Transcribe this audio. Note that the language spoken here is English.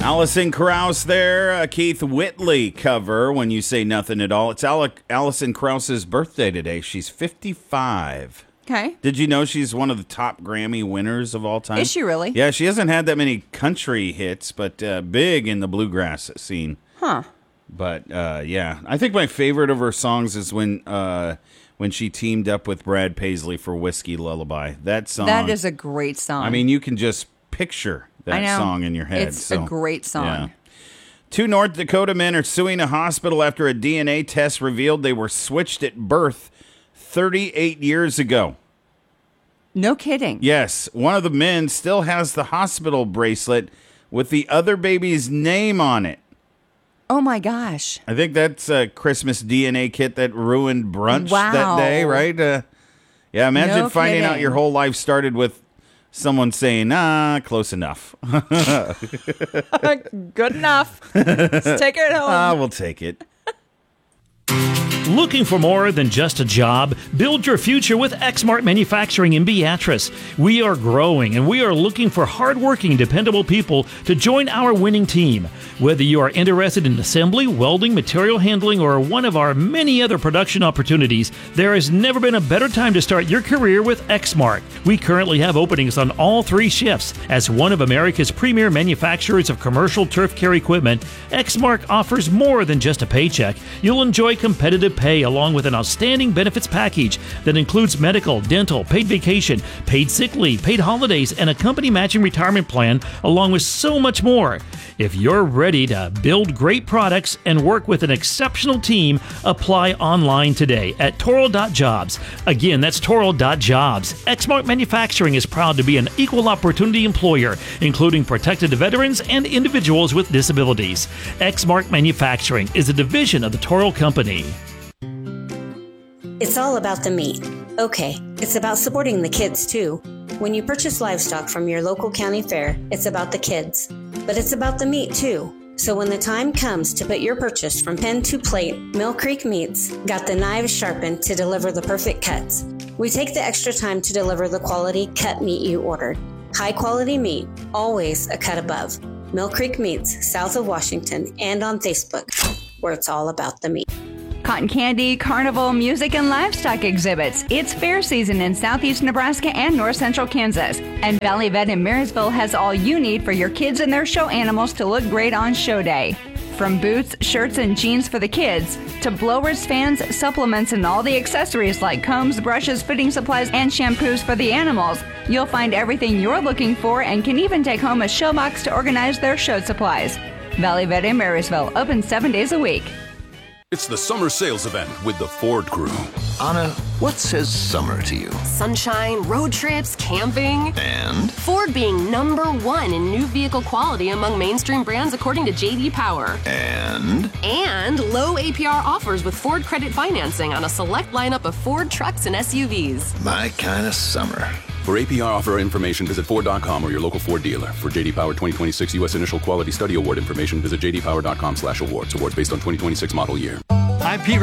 Alison Krauss there, a Keith Whitley cover, When You Say Nothing at All. It's Alison Krauss's birthday today. She's 55. Okay. Did you know she's one of the top Grammy winners of all time? Is she really? Yeah, she hasn't had that many country hits, but big in the bluegrass scene. Huh. But, yeah, I think my favorite of her songs is when she teamed up with Brad Paisley for Whiskey Lullaby. That song. That is a great song. I mean, you can just picture that song in your head. It's a great song. Yeah. 2 North Dakota men are suing a hospital after a DNA test revealed they were switched at birth 38 years ago. No kidding. Yes. One of the men still has the hospital bracelet with the other baby's name on it. Oh, my gosh. I think that's a Christmas DNA kit that ruined brunch that day, right? Yeah, imagine finding out your whole life started with someone saying, close enough. Good enough. Let's take it home. We'll take it. Looking for more than just a job? Build your future with Exmark Manufacturing in Beatrice. We are growing and we are looking for hardworking, dependable people to join our winning team. Whether you are interested in assembly, welding, material handling, or one of our many other production opportunities, there has never been a better time to start your career with Exmark. We currently have openings on all 3 shifts. As one of America's premier manufacturers of commercial turf care equipment, Exmark offers more than just a paycheck. You'll enjoy competitive pay along with an outstanding benefits package that includes medical, dental, paid vacation, paid sick leave, paid holidays, and a company matching retirement plan, along with so much more. If you're ready to build great products and work with an exceptional team, apply online today at Toro.jobs. Again, that's Toro.jobs. Exmark Manufacturing is proud to be an equal opportunity employer, including protected veterans and individuals with disabilities. Exmark Manufacturing is a division of the Toro Company. It's all about the meat. Okay, it's about supporting the kids too. When you purchase livestock from your local county fair, it's about the kids. But it's about the meat too. So when the time comes to put your purchase from pen to plate, Mill Creek Meats got the knives sharpened to deliver the perfect cuts. We take the extra time to deliver the quality cut meat you ordered. High quality meat, always a cut above. Mill Creek Meats, south of Washington, and on Facebook, where it's all about the meat. Cotton candy, carnival, music, and livestock exhibits. It's fair season in southeast Nebraska and north central Kansas. And Valley Vet in Marysville has all you need for your kids and their show animals to look great on show day. From boots, shirts, and jeans for the kids, to blowers, fans, supplements, and all the accessories like combs, brushes, fitting supplies, and shampoos for the animals, you'll find everything you're looking for and can even take home a show box to organize their show supplies. Valley Vet in Marysville, open 7 days a week. It's the summer sales event with the Ford crew. Anna, what says summer to you? Sunshine, road trips, camping. And? Ford being #1 in new vehicle quality among mainstream brands according to J.D. Power. And? And low APR offers with Ford credit financing on a select lineup of Ford trucks and SUVs. My kind of summer. For APR offer information, visit Ford.com or your local Ford dealer. For J.D. Power 2026 U.S. Initial Quality Study Award information, visit jdpower.com/awards. Awards based on 2026 model year. I'm Pete